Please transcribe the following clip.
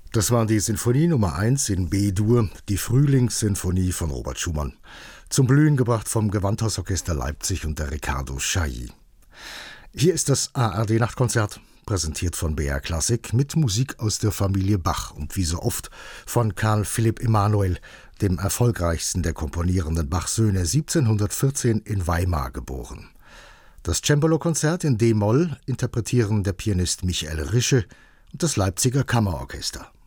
Das war die Sinfonie Nummer 1 in B-Dur, die Frühlingssinfonie von Robert Schumann. Zum Blühen gebracht vom Gewandhausorchester Leipzig und der Riccardo Chailly. Hier ist das ARD-Nachtkonzert, präsentiert von BR Klassik mit Musik aus der Familie Bach und wie so oft von Carl Philipp Emanuel, dem erfolgreichsten der komponierenden Bach-Söhne, 1714 in Weimar geboren. Das Cembalo-Konzert in D-Moll interpretieren der Pianist Michael Rische und das Leipziger Kammerorchester.